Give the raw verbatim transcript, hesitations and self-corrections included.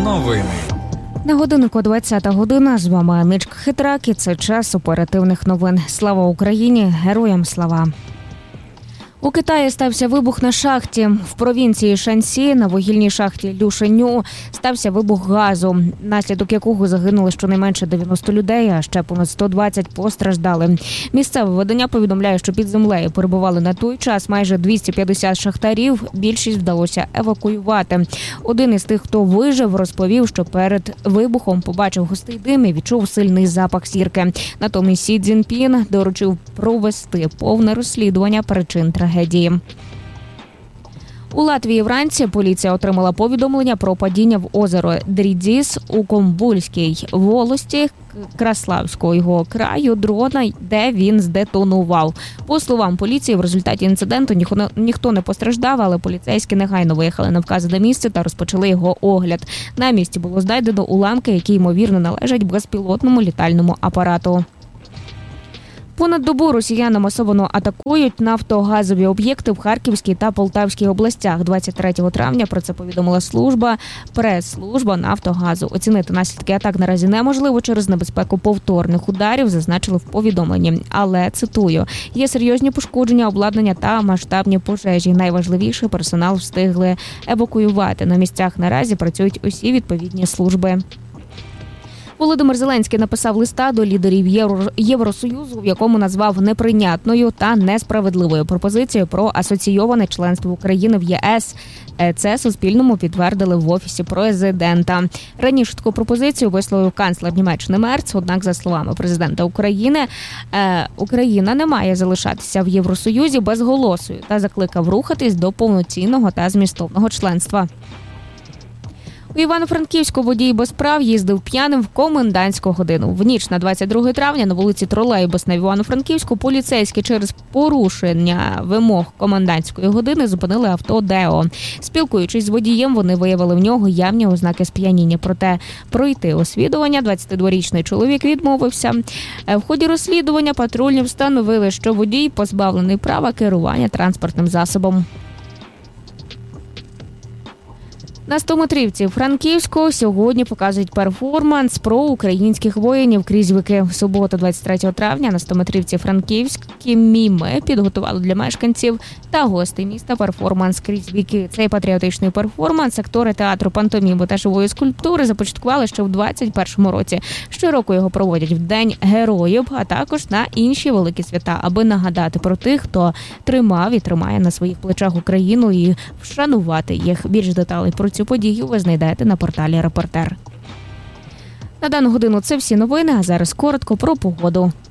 новини. На годиннику двадцята година. З вами Аничка Хитрак і це час оперативних новин. Слава Україні! Героям слава! У Китаї стався вибух на шахті. В провінції Шаньсі на вугільній шахті Люшеню стався вибух газу, наслідок якого загинули щонайменше дев'яносто людей, а ще понад сто двадцять постраждали. Місцеве видання повідомляє, що під землею перебували на той час майже двісті п'ятдесят шахтарів, більшість вдалося евакуювати. Один із тих, хто вижив, розповів, що перед вибухом побачив густий дим і відчув сильний запах сірки. Натомість Сі Цзіньпін доручив провести повне розслідування причин трагедії. У Латвії вранці поліція отримала повідомлення про падіння в озеро Дрідзіс у Комбульській волості Краславського краю дрона, де він здетонував. По словам поліції, в результаті інциденту ніхто, ніхто не постраждав, але поліцейські негайно виїхали на вказане місце та розпочали його огляд. На місці було знайдено уламки, які, ймовірно, належать безпілотному літальному апарату. Понад добу росіяни масово атакують нафтогазові об'єкти в Харківській та Полтавській областях. двадцять третього травня про це повідомила служба, прес-служба Нафтогазу. Оцінити наслідки атак наразі неможливо через небезпеку повторних ударів, зазначили в повідомленні. Але, цитую, є серйозні пошкодження обладнання та масштабні пожежі. Найважливіше, персонал встигли евакуювати. На місцях наразі працюють усі відповідні служби. Володимир Зеленський написав листа до лідерів Євро... Євросоюзу, в якому назвав неприйнятною та несправедливою пропозицію про асоційоване членство України в ЄС. Це Суспільному підтвердили в Офісі президента. Раніше таку пропозицію висловив канцлер Німеччини Мерц, однак, за словами президента України, Україна не має залишатися в Євросоюзі безголосою та закликав рухатись до повноцінного та змістовного членства. У Івано-Франківську водій без прав їздив п'яним в комендантську годину. В ніч на двадцять друге травня на вулиці Тролейбусна в Івано-Франківську поліцейські через порушення вимог комендантської години зупинили авто Део. Спілкуючись з водієм, вони виявили в нього явні ознаки сп'яніння. Проте пройти освідування двадцятидворічний чоловік відмовився. В ході розслідування патрульні встановили, що водій позбавлений права керування транспортним засобом. На стометрівці Франківську сьогодні показують перформанс про українських воїнів крізь віки. В суботу, двадцять третього травня, на стометрівці Франківські міми підготували для мешканців та гостей міста перформанс крізь віки. Цей патріотичний перформанс актори театру пантоміми та живої скульптури започаткували ще в двадцять першому році. Щороку його проводять в День героїв, а також на інші великі свята, аби нагадати про тих, хто тримав і тримає на своїх плечах Україну, і вшанувати їх. Більш деталей про цю подію ви знайдете на порталі «Репортер». На дану годину це всі новини, а зараз коротко про погоду.